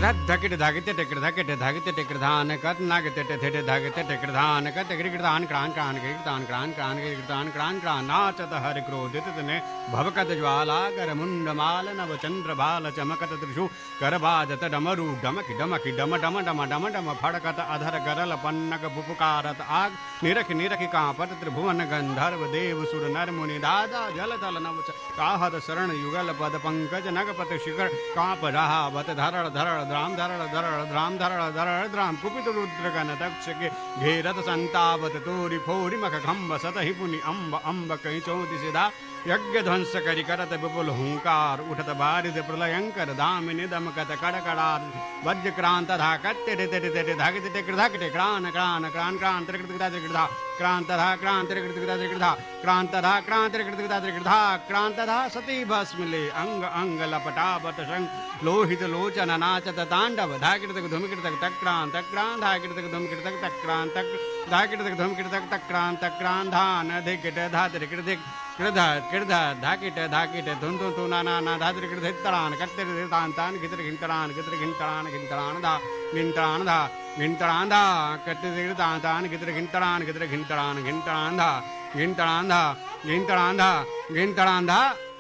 धकिट धागिते ticket धकिट धागिते ticket धान कत नागते टेठे धागिते ticket धान कत गिरगिरदान क्रान क्रान गिरगिरदान क्रान क्रान गिरगिरदान क्रान क्रान नाचत हरि क्रोधित तने भवकत ज्वाला कर मुंड माल नव चंद्र बाल चमकत त्रिशु कर बाजत डमरू डमकी डमकी डम डम डम डम डम फड़कत अधर गरल पन्नक पुपकारत आग निरखि निरखि कांपत त्रिभुवन गंधर्व देव सुर नर मुनि दादा जल थल नव काहत शरण युगल पद पंकज नगपत शिखर कांप रहा बत धरड़ धरड़ द्राम धरड़ धरड़ द्राम धरड़ धरड़ द्राम कुपित रुद्र गण दक्ष के घेरत संतावत तोरि फोरि मख खम्ब सतहि पुनि अम्ब अम्ब कहीं चौति सिधा यज्ञ ध्वंस करि करत विपुल हुंकार उठत बारिद प्रलयंकर दामिनी दमकत कड़कड़ार वज्र क्रांत धा कत्ते तेटे धागिते टेकड़ धाकटे क्रान क्रान क्रान क्रान त्रिकृतगिता त्रिकृता क्रांत धा क्रांत त्रिकृतगिता त्रिकृता क्रांत धा क्रांत त्रिकृतगिता त्रिकृता क्रांत धा सती भस्मिले अंग अंग लपटावत शंख लोहित लोचन नाचत तांडव धाकिटतक धूमकिटतक तक्रांत तक्रांत धाकिटतक धूमकिटतक तक्रांत धाकिटतक धूमकिटतक तक्रांत तक्रांत धान धिकिट धात्रि कृधिक कृधा कृधा धाकिट धाकिट धुन धुन धुन ना ना धात्रि कृधिक तड़ान कत्ते तान तान गितर घिंतड़ान घिंतड़ान धा घिंतड़ान धा घिंतड़ान धा कत्ते तान तान गितर घिंतड़ान धा घिंतड़ान धा घिंतड़ान धा घिंतड़ान धा